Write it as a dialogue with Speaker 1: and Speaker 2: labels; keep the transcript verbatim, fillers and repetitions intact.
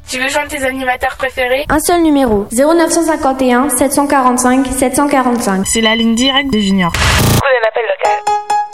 Speaker 1: Tu veux joindre tes animateurs préférés?
Speaker 2: Un seul numéro, zéro neuf cent cinquante et un sept cent quarante-cinq sept cent quarante-cinq.
Speaker 3: C'est la ligne directe des juniors.